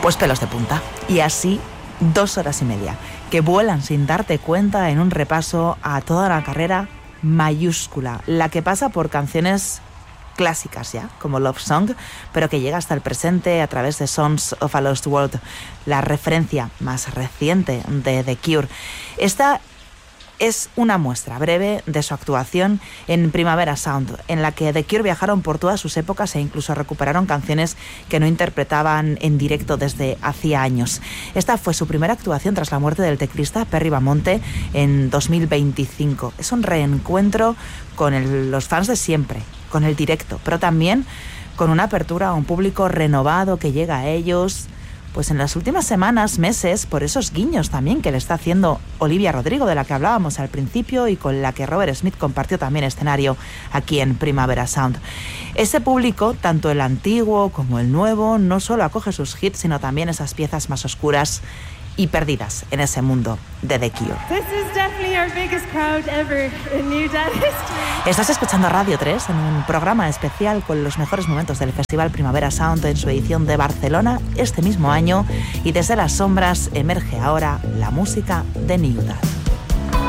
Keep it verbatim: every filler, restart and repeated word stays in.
Pues pelos de punta. Y así dos horas y media, que vuelan sin darte cuenta en un repaso a toda una carrera mayúscula, la que pasa por canciones clásicas ya, como Love Song, pero que llega hasta el presente a través de Songs of a Lost World, la referencia más reciente de The Cure. Esta es una muestra breve de su actuación en Primavera Sound, en la que The Cure viajaron por todas sus épocas e incluso recuperaron canciones que no interpretaban en directo desde hacía años. Esta fue su primera actuación tras la muerte del teclista Perry Bamonte en dos mil veinticinco. Es un reencuentro con el, los fans de siempre, con el directo, pero también con una apertura a un público renovado que llega a ellos pues en las últimas semanas, meses, por esos guiños también que le está haciendo Olivia Rodrigo, de la que hablábamos al principio y con la que Robert Smith compartió también escenario aquí en Primavera Sound. Ese público, tanto el antiguo como el nuevo, no solo acoge sus hits, sino también esas piezas más oscuras y perdidas en ese mundo de The Cure. This is definitely our biggest crowd ever in New Dad history. Estás escuchando Radio tres en un programa especial con los mejores momentos del Festival Primavera Sound en su edición de Barcelona este mismo año, y desde las sombras emerge ahora la música de New Dad.